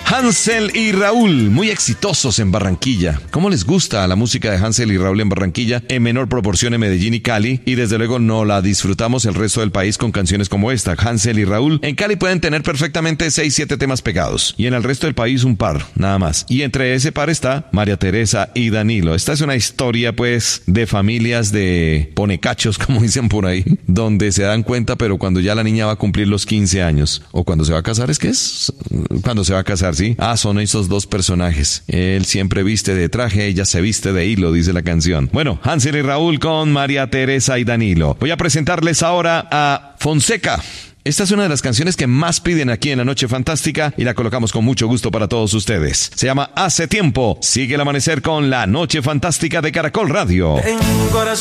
Hansel y Raúl, muy exitosos en Barranquilla. ¿Cómo les gusta la música de Hansel y Raúl en Barranquilla? En menor proporción en Medellín y Cali. Y desde luego no la disfrutamos el resto del país con canciones como esta. Hansel y Raúl. En Cali pueden tener perfectamente 6-7 temas pegados. Y en el resto del país un par, nada más. Y entre ese par está María Teresa y Danilo. Esta es una historia pues de familias de ponecachos, como dicen por ahí. Donde se dan cuenta, pero cuando ya la niña va a cumplir los 15 años. O cuando se va a casar, ¿es que es? Cuando se va a casar, ¿sí? Son esos dos personajes. Él siempre viste de traje, ella se viste de hilo, dice la canción. Bueno, Hansel y Raúl con María Teresa y Danilo. Voy a presentarles ahora a Fonseca. Esta es una de las canciones que más piden aquí en La Noche Fantástica y la colocamos con mucho gusto para todos ustedes. Se llama Hace Tiempo. Sigue el amanecer con La Noche Fantástica de Caracol Radio.